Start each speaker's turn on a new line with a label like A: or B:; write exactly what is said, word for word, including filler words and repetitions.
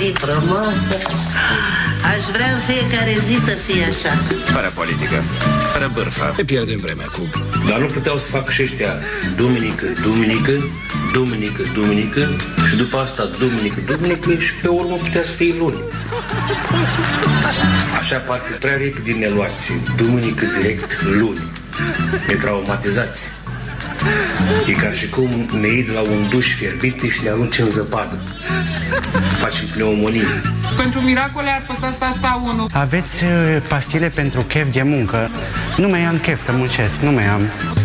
A: zi frumoasă. Aș vrea în fiecare zi să fie așa.
B: Fără politică, fără bârfă.
C: Ne pierdem vremea cu.
D: Dar nu puteau să facă și ăștia duminică, duminică, duminică, duminică și după asta duminică, duminică și pe urmă putea să fie luni. Așa parcă prea repede ne luați. Duminică direct, luni. Ne traumatizați. E ca și cum ne iei de la un duș fierbinte și ne arunci în zăpadă. Facem pneumonie.
E: Pentru miracole ar păsa asta unu.
F: Aveți uh, pastile pentru chef de muncă? Nu mai am chef să muncesc, nu mai am.